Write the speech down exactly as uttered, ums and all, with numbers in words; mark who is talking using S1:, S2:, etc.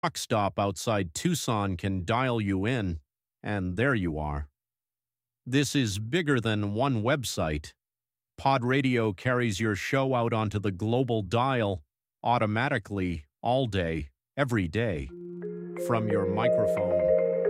S1: truck stop outside Tucson can dial you in, and there you are. This is bigger than one website. Pod Radio carries your show out onto the global dial automatically all day, every day, from your microphone